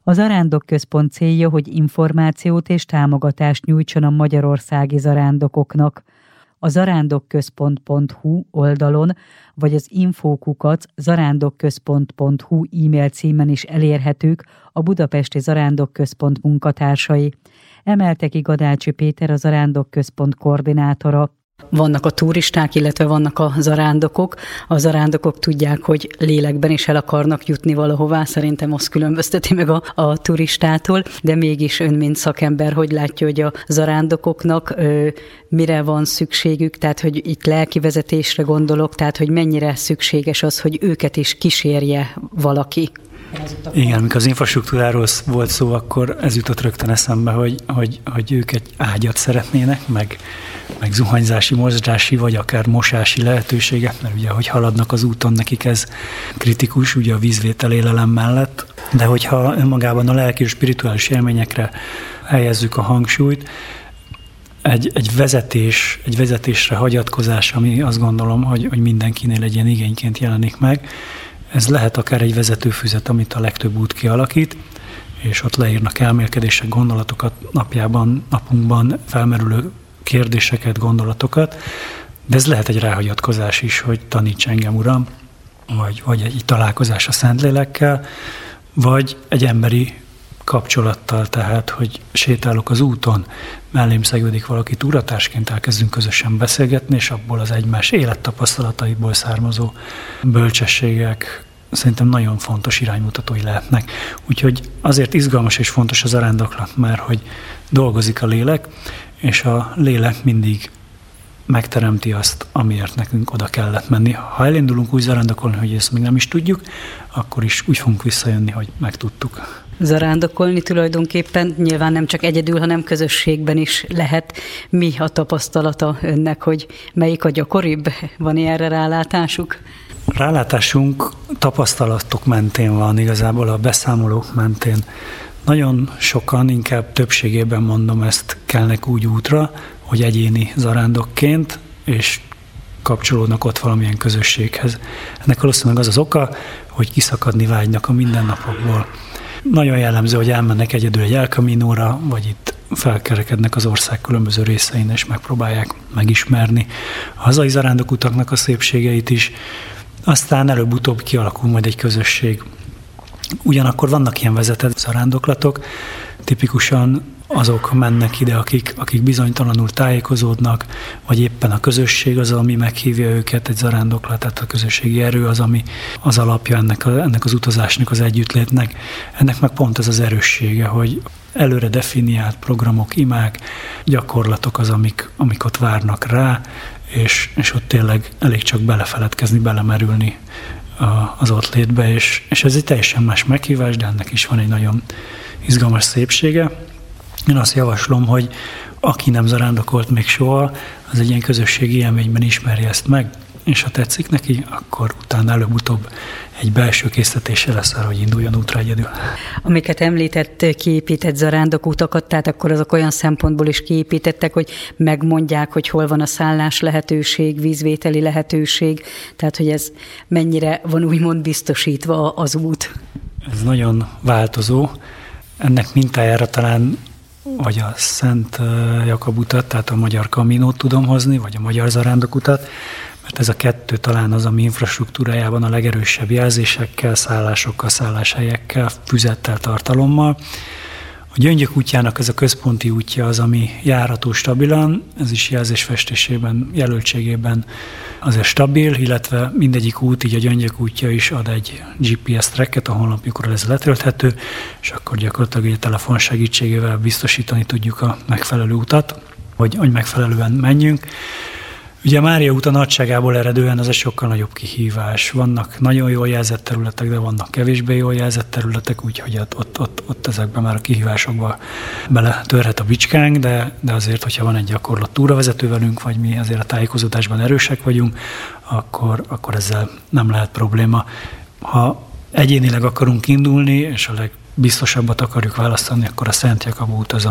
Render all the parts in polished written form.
A Zarándokközpont célja, hogy információt és támogatást nyújtson a magyarországi zarándokoknak. A zarándokközpont.hu oldalon vagy az info@zarándokközpont.hu e-mail címen is elérhetők a Budapesti Zarándokközpont munkatársai. Emelte ki Gadácsi Péter, a Zarándokközpont koordinátora. Vannak a turisták, illetve vannak a zarándokok. A zarándokok tudják, hogy lélekben is el akarnak jutni valahová, szerintem azt különbözteti meg a turistától, de mégis ön, mint szakember, hogy látja, hogy a zarándokoknak mire van szükségük, tehát hogy itt lelki vezetésre gondolok, tehát hogy mennyire szükséges az, hogy őket is kísérje valaki. Igen, amikor az infrastruktúráról volt szó, akkor ez jutott rögtön eszembe, hogy ők egy ágyat szeretnének, meg zuhanyzási, mozgási, vagy akár mosási lehetőséget, mert ugye, hogy haladnak az úton, nekik ez kritikus, ugye a vízvétel élelem mellett, de hogyha önmagában a lelki és spirituális élményekre helyezzük a hangsúlyt, egy vezetésre hagyatkozás, ami azt gondolom, hogy mindenkinél egy ilyen igényként jelenik meg. Ez lehet akár egy vezetőfüzet, amit a legtöbb út kialakít, és ott leírnak elmélkedések, gondolatokat, napunkban felmerülő kérdéseket, gondolatokat, de ez lehet egy ráhagyatkozás is, hogy taníts engem, Uram, vagy egy találkozás a Szentlélekkel, vagy egy emberi kapcsolattal, tehát, hogy sétálok az úton, mellém szegődik valaki, túratársként elkezdünk közösen beszélgetni, és abból az egymás élettapasztalataiból származó bölcsességek szerintem nagyon fontos iránymutatói lehetnek. Úgyhogy azért izgalmas és fontos az zarándoklat, mert hogy dolgozik a lélek, és a lélek mindig megteremti azt, amiért nekünk oda kellett menni. Ha elindulunk úgy zarándokolni, hogy ezt még nem is tudjuk, akkor is úgy fogunk visszajönni, hogy megtudtuk. Zarándokolni tulajdonképpen nyilván nem csak egyedül, hanem közösségben is lehet. Mi a tapasztalata önnek, hogy melyik a gyakoribb? Van erre rálátásuk? Rálátásunk tapasztalatok mentén van, igazából a beszámolók mentén. Nagyon sokan, inkább többségében mondom, ezt kelnek úgy útra, hogy egyéni zarándokként, és kapcsolódnak ott valamilyen közösséghez. Ennek valószínűleg az az oka, hogy kiszakadni vágynak a mindennapokból. Nagyon jellemző, hogy elmennek egyedül egy El Caminóra, vagy itt felkerekednek az ország különböző részein, és megpróbálják megismerni a hazai zarándokutaknak a szépségeit is. Aztán előbb-utóbb kialakul majd egy közösség. Ugyanakkor vannak ilyen vezetett zarándoklatok, tipikusan azok mennek ide, akik bizonytalanul tájékozódnak, vagy éppen a közösség az, ami meghívja őket, egy zarándoklat, tehát a közösségi erő az, ami az alapja ennek az utazásnak, az együttlétnek. Ennek meg pont ez az erőssége, hogy előre definiált programok, imák, gyakorlatok az, amik ott várnak rá, és ott tényleg elég csak belefeledkezni, belemerülni az ott létbe, és ez egy teljesen más meghívás, de ennek is van egy nagyon izgalmas szépsége. Én azt javaslom, hogy aki nem zarándokolt még soha, az egy ilyen közösségi élményben ismerje ezt meg, és ha tetszik neki, akkor utána előbb-utóbb egy belső késztetése lesz arra, hogy induljon útra egyedül. Amiket említett, kiépített zarándokutakat, tehát akkor azok olyan szempontból is kiépítettek, hogy megmondják, hogy hol van a szállás lehetőség, vízvételi lehetőség, tehát hogy ez mennyire van úgymond biztosítva az út. Ez nagyon változó. Ennek mintájára talán vagy a Szent Jakab utat, tehát a Magyar Caminót tudom hozni, vagy a Magyar Zarándokutat, mert ez a kettő talán az, ami infrastruktúrájában a legerősebb jelzésekkel, szállásokkal, szálláshelyekkel, füzettel, tartalommal. A Gyöngyök útjának ez a központi útja az, ami járható stabilan, ez is jelzésfestésében, jelöltségében azért stabil, illetve mindegyik út, így a Gyöngyök útja is ad egy GPS tracket, a honlapjukról ez letölthető, és akkor gyakorlatilag egy telefon segítségével biztosítani tudjuk a megfelelő utat, hogy megfelelően menjünk. Ugye a Mária út a nagyságából eredően az egy sokkal nagyobb kihívás. Vannak nagyon jól jelzett területek, de vannak kevésbé jól jelzett területek, úgyhogy ott ezekben már a kihívásokba beletörhet a bicskánk, de azért, hogyha van egy gyakorlott túravezető velünk, vagy mi azért a tájékozódásban erősek vagyunk, akkor ezzel nem lehet probléma. Ha egyénileg akarunk indulni, és a legbiztosabbat akarjuk választani, akkor a Szent Jakab út az,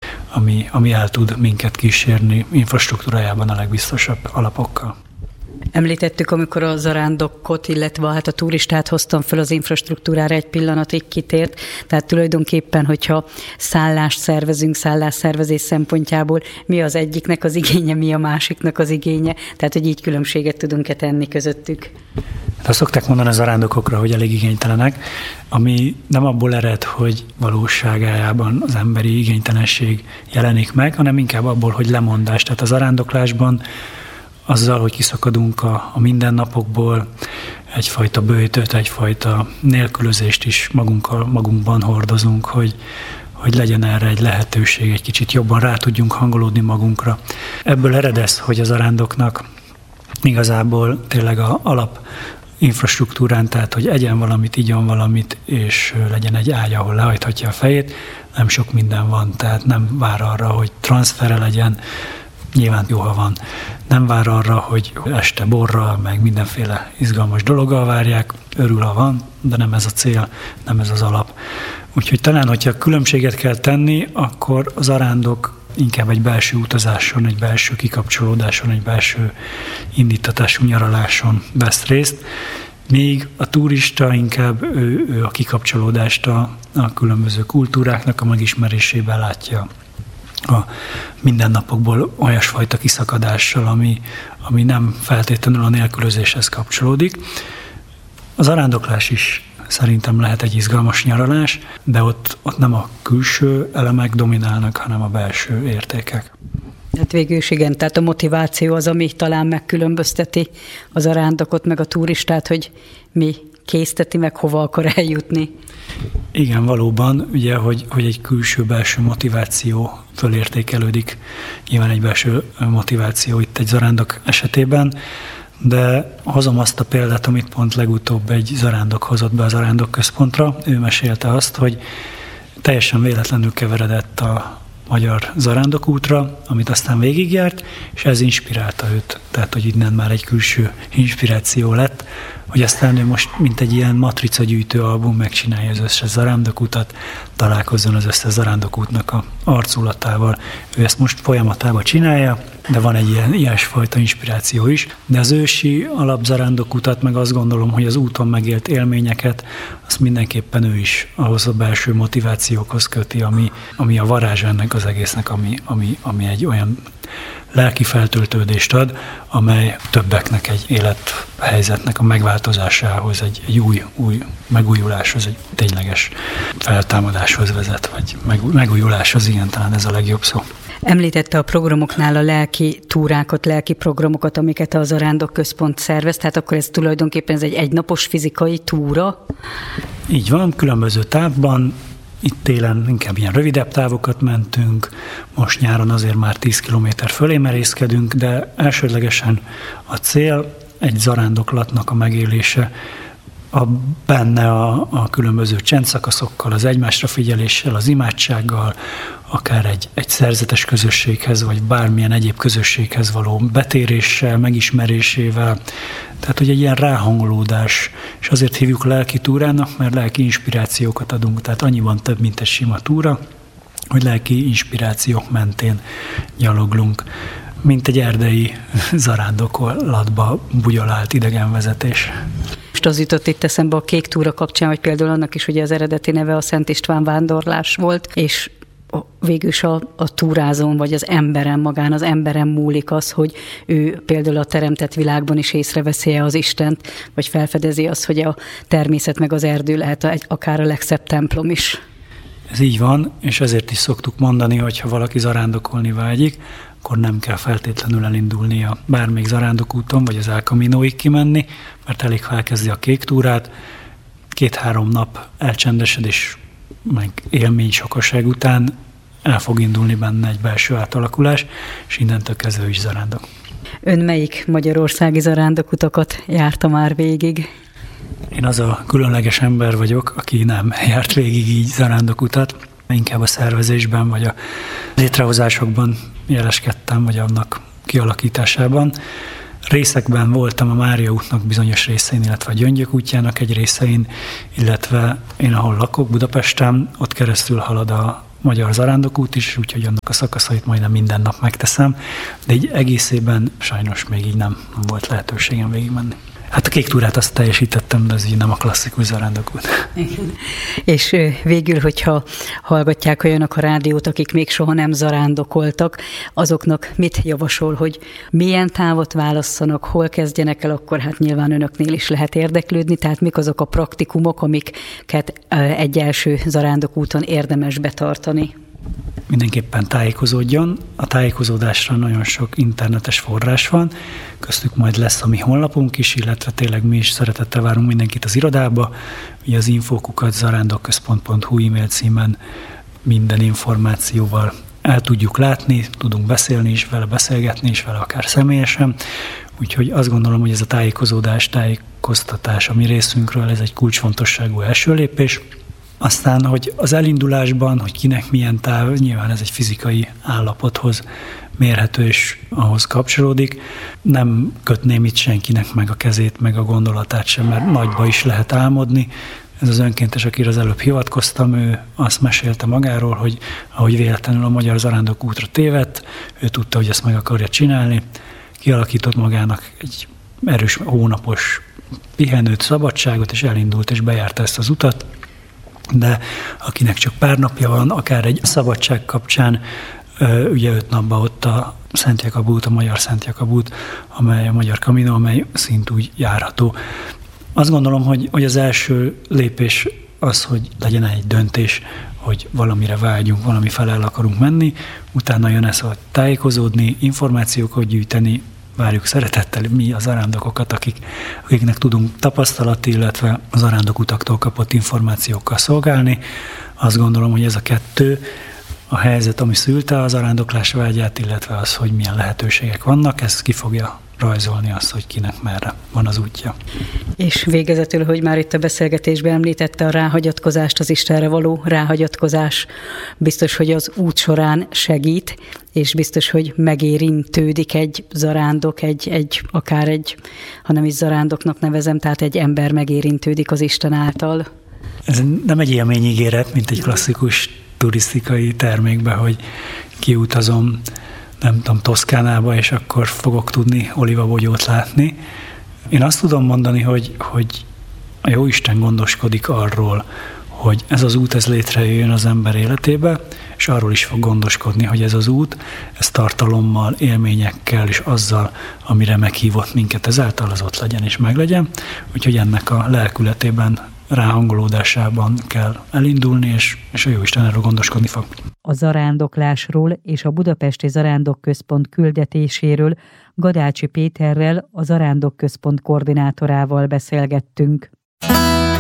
ami el tud minket kísérni infrastruktúrájában a legbiztosabb alapokkal. Említettük, amikor a zarándokot, illetve hát a turistát hoztam fel az infrastruktúrára, egy pillanatig kitért, tehát tulajdonképpen, hogyha szállást szervezünk, szállásszervezés szempontjából, mi az egyiknek az igénye, mi a másiknak az igénye, tehát hogy így különbséget tudunk-e tenni közöttük. Hát azt szokták mondani a zarándokokra, hogy elég igénytelenek, ami nem abból ered, hogy valóságában az emberi igénytelenség jelenik meg, hanem inkább abból, hogy lemondás. Tehát a zarándoklásban azzal, hogy kiszakadunk a mindennapokból, egyfajta böjtöt, egyfajta nélkülözést is magunkban hordozunk, hogy legyen erre egy lehetőség, egy kicsit jobban rá tudjunk hangolódni magunkra. Ebből ered ez, hogy a zarándoknak igazából tényleg az alap infrastruktúrán, tehát hogy egyen valamit, igyon valamit, és legyen egy ágy, ahol lehajthatja a fejét, nem sok minden van, tehát nem vár arra, hogy transfere legyen, nyilván jó, ha van. Nem vár arra, hogy este borral, meg mindenféle izgalmas dologgal várják, örül, ha van, de nem ez a cél, nem ez az alap. Úgyhogy talán, hogyha különbséget kell tenni, akkor az zarándok inkább egy belső utazáson, egy belső kikapcsolódáson, egy belső indítatású nyaraláson vesz részt, míg a turista inkább ő a kikapcsolódást a különböző kultúráknak a megismerésében látja a mindennapokból olyasfajta kiszakadással, ami nem feltétlenül a nélkülözéshez kapcsolódik. A zarándoklás is szerintem lehet egy izgalmas nyaralás, de ott nem a külső elemek dominálnak, hanem a belső értékek. Hát végül is igen, tehát a motiváció az, ami talán megkülönbözteti a zarándokot meg a turistát, hogy mi készteti meg, hova akar eljutni. Igen, valóban, ugye, hogy egy külső-belső motiváció fölértékelődik. Nyilván egy belső motiváció itt egy zarándok esetében, de hozom azt a példát, amit pont legutóbb egy zarándok hozott be a Zarándok Központra. Ő mesélte azt, hogy teljesen véletlenül keveredett a Magyar Zarándokútra, amit aztán végigjárt, és ez inspirálta őt. Tehát, hogy innen már egy külső inspiráció lett, hogy aztán ő most, mint egy ilyen matricagyűjtő album megcsinálja az összes zarándokutat, találkozzon az összes zarándokútnak a arculatával. Ő ezt most folyamatában csinálja, de van egy ilyesfajta inspiráció is. De az ősi alapzarándokutat, meg azt gondolom, hogy az úton megélt élményeket, azt mindenképpen ő is ahhoz a belső motivációkhoz köti, ami a varázs ennek az egésznek, ami egy olyan lelki feltöltődést ad, amely többeknek egy élethelyzetnek a megváltozásához, egy új megújuláshoz, egy tényleges feltámadáshoz vezet, vagy megújuláshoz, igen, talán ez a legjobb szó. Említette a programoknál a lelki túrákat, lelki programokat, amiket a Zarándok Központ szervez, tehát akkor ez tulajdonképpen egy egynapos fizikai túra? Így van, különböző távban. Itt télen inkább ilyen rövidebb távokat mentünk, most nyáron azért már 10 kilométer fölé merészkedünk, de elsődlegesen a cél egy zarándoklatnak a megélése, benne a különböző csendszakaszokkal, az egymásra figyeléssel, az imádsággal, akár egy szerzetes közösséghez, vagy bármilyen egyéb közösséghez való betéréssel, megismerésével. Tehát, hogy egy ilyen ráhangolódás, és azért hívjuk lelki túrának, mert lelki inspirációkat adunk, tehát annyiban több, mint egy sima túra, hogy lelki inspirációk mentén gyaloglunk, mint egy erdei zarándoklatba bugyolált idegenvezetés. Most az jutott itt eszembe a Kék túra kapcsán, hogy például annak is ugye az eredeti neve a Szent István vándorlás volt, és végül is a túrázón, vagy az emberen, magán az emberen múlik az, hogy ő például a teremtett világban is észreveszi az Istent, vagy felfedezi azt, hogy a természet meg az erdő lehet akár a legszebb templom is. Ez így van, és ezért is szoktuk mondani, hogy ha valaki zarándokolni vágyik, akkor nem kell feltétlenül elindulnia bármelyik zarándokúton, vagy az El Caminóig kimenni, mert elég, ha elkezdi a Kék túrát, 2-3 nap elcsendesedés, meg élmény sokaság után el fog indulni benne egy belső átalakulás, és innentől kezdve is zarándok. Ön melyik magyarországi zarándokutakat járta már végig? Én az a különleges ember vagyok, aki nem járt végig így zarándokutat, inkább a szervezésben, vagy a létrehozásokban jeleskedtem, vagy annak kialakításában. Részekben voltam a Mária útnak bizonyos részein, illetve a Gyöngyök útjának egy részein, illetve én, ahol lakok, Budapesten, ott keresztül halad Magyar Zarándokút is, úgyhogy annak a szakaszait majdnem minden nap megteszem, de így egészében sajnos még így nem volt lehetőségem végigmenni. Hát a Kék túrát azt teljesítettem, de ez így nem a klasszikus zarándokút. És végül, hogyha hallgatják olyanok a rádiót, akik még soha nem zarándokoltak, azoknak mit javasol, hogy milyen távot válasszanak, hol kezdjenek el, akkor hát nyilván önöknél is lehet érdeklődni, tehát mik azok a praktikumok, amiket egy első zarándokúton érdemes betartani? Mindenképpen tájékozódjon. A tájékozódásra nagyon sok internetes forrás van, köztük majd lesz a mi honlapunk is, illetve tényleg mi is szeretettel várunk mindenkit az irodába. Ugye az info@zarándokközpont.hu e-mail címen minden információval el tudjuk látni, tudunk beszélni is vele, beszélgetni is vele, akár személyesen. Úgyhogy azt gondolom, hogy ez a tájékoztatás a mi részünkről, ez egy kulcsfontosságú első lépés. Aztán, hogy az elindulásban, hogy kinek milyen táv, nyilván ez egy fizikai állapothoz mérhető és ahhoz kapcsolódik. Nem kötném itt senkinek meg a kezét, meg a gondolatát sem, mert nagyba is lehet álmodni. Ez az önkéntes, akire az előbb hivatkoztam, ő azt mesélte magáról, hogy ahogy véletlenül a Magyar Zarándokútra tévedt, ő tudta, hogy ezt meg akarja csinálni, kialakított magának egy erős hónapos pihenőt, szabadságot, és elindult, és bejárta ezt az utat. De akinek csak pár napja van, akár egy szabadság kapcsán, ugye 5 napban ott a Szent Jakab út, a Magyar Szent Jakab út, amely a Magyar Camino, amely szintúgy járható. Azt gondolom, hogy az első lépés az, hogy legyen egy döntés, hogy valamire vágyunk, valami felé el akarunk menni, utána jön ez, hogy tájékozódni, információkat gyűjteni, várjuk szeretettel mi a zarándokokat, akiknek tudunk tapasztalat, illetve a zarándokutaktól kapott információkkal szolgálni. Azt gondolom, hogy ez a kettő, a helyzet, ami szülte a zarándoklás vágyát, illetve az, hogy milyen lehetőségek vannak, ez ki fogja rajzolni azt, hogy kinek merre van az útja. És végezetül, hogy már itt a beszélgetésben említette a ráhagyatkozást, az Istenre való ráhagyatkozás, biztos, hogy az út során segít, és biztos, hogy megérintődik egy zarándok, akár egy, ha nem is zarándoknak nevezem, tehát egy ember megérintődik az Isten által. Ez nem egy élményígéret, mint egy klasszikus turisztikai termékbe, hogy kiutazom, nem tudom, Toszkánába, és akkor fogok tudni olivabogyót látni. Én azt tudom mondani, hogy a Jóisten gondoskodik arról, hogy ez az út, ez létrejöjjön az ember életébe, és arról is fog gondoskodni, hogy ez az út, ez tartalommal, élményekkel, és azzal, amire meghívott minket, ezáltal az ott legyen és meglegyen. Úgyhogy ennek a lelkületében, ráhangolódásában kell elindulni, és a Jóisten erről gondoskodni fog. A zarándoklásról és a Budapesti Zarándokközpont küldetéséről Gadácsi Péterrel, a Zarándokközpont koordinátorával beszélgettünk.